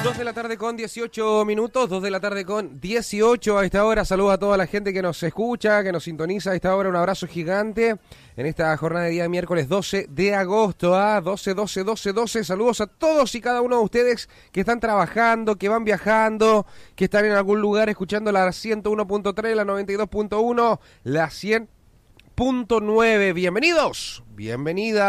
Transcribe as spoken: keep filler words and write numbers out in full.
dos de la tarde con dieciocho minutos, dos de la tarde con dieciocho a esta hora. Saludos a toda la gente que nos escucha, que nos sintoniza a esta hora. Un abrazo gigante en esta jornada de día miércoles doce de agosto, a doce, doce, doce, doce. Saludos a todos y cada uno de ustedes que están trabajando, que van viajando, que están en algún lugar escuchando la ciento uno punto tres, la noventa y dos punto uno, la cien punto nueve. Bienvenidos, bienvenida.